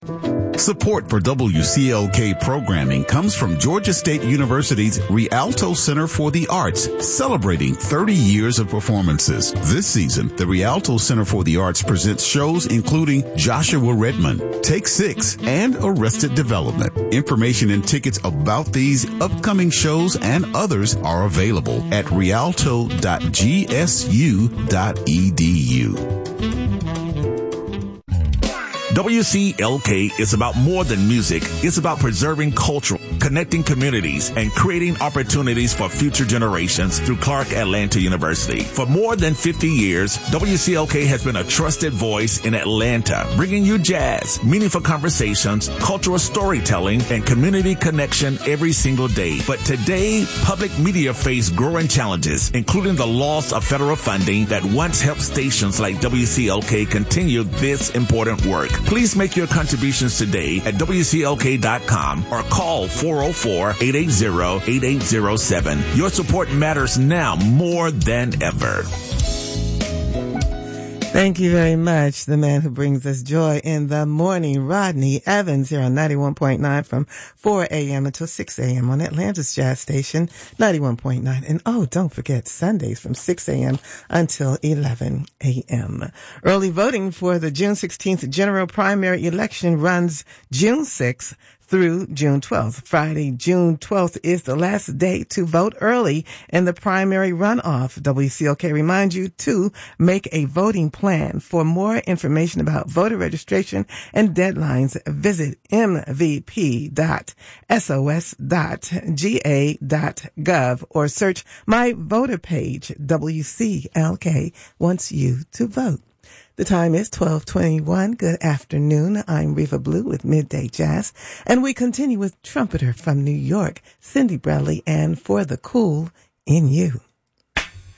Support for WCLK programming comes from Georgia State University's Rialto Center for the Arts, celebrating 30 years of performances. This season, the Rialto Center for the Arts presents shows including Joshua Redmond, Take Six, and Arrested Development. Information and tickets about these upcoming shows and others are available at rialto.gsu.edu. WCLK is about more than music. It's about preserving culture, connecting communities, and creating opportunities for future generations through Clark Atlanta University. For more than 50 years, WCLK has been a trusted voice in Atlanta, bringing you jazz, meaningful conversations, cultural storytelling, and community connection every single day. But today, public media face growing challenges, including the loss of federal funding that once helped stations like WCLK continue this important work. Please make your contributions today at WCLK.com or call 404-880-8807. Your support matters now more than ever. Thank you very much. The man who brings us joy in the morning, Rodney Evans, here on 91.9 from 4 a.m. until 6 a.m. on Atlanta's Jazz Station, 91.9. And don't forget Sundays from 6 a.m. until 11 a.m. Early voting for the June 16th general primary election runs June 6th through June 12th. Friday, June 12th is the last day to vote early in the primary runoff. WCLK reminds you to make a voting plan. For more information about voter registration and deadlines, visit mvp.sos.ga.gov or search My Voter Page. WCLK wants you to vote. The time is 12:21. Good afternoon. I'm Reva Blue with Midday Jazz, and we continue with trumpeter from New York, Cindy Bradley, and For the Cool in You.